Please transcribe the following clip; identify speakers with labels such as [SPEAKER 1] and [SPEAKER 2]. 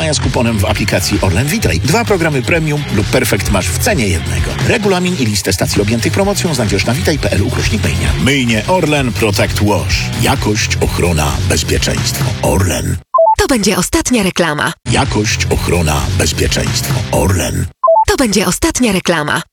[SPEAKER 1] maja z kuponem w aplikacji Orlen Vitray. 2 programy premium lub perfekt masz w cenie jednego. Regulamin i listę stacji objętych promocją znajdziesz na vitaj.pl/myjnia. Myjnie Orlen Protect Wash. Jakość, ochrona, bezpieczeństwo. Orlen.
[SPEAKER 2] To będzie ostatnia reklama.
[SPEAKER 1] Jakość, ochrona, bezpieczeństwo. Orlen.
[SPEAKER 2] To będzie ostatnia reklama.